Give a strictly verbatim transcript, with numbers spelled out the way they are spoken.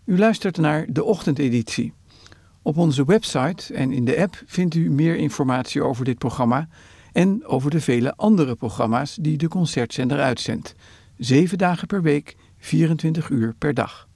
U luistert naar de ochtendeditie. Op onze website en in de app vindt u meer informatie over dit programma en over de vele andere programma's die de Concertzender uitzendt. Zeven dagen per week, vierentwintig uur per dag.